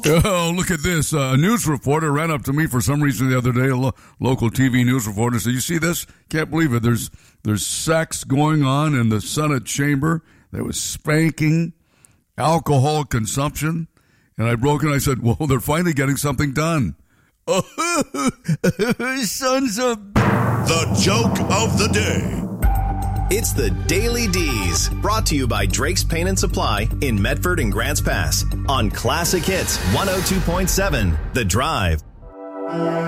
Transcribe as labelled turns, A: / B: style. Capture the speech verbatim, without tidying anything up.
A: Oh, look at this. Uh, a news reporter ran up to me for some reason the other day, a lo- local T V news reporter said, you see this? Can't believe it. There's there's sex going on in the Senate chamber. There was spanking, alcohol consumption. And I broke in. I said, well, they're finally getting something done. Oh, sons of...
B: The joke of the day.
C: It's the Daily D's, brought to you by Drake's Paint and Supply in Medford and Grants Pass on Classic Hits one oh two point seven, The Drive.